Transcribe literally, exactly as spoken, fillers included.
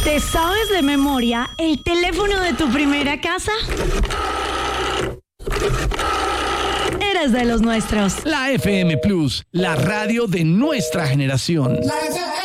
¿Te sabes de memoria el teléfono de tu primera casa? Eres de los nuestros. La F M Plus, la radio de nuestra generación.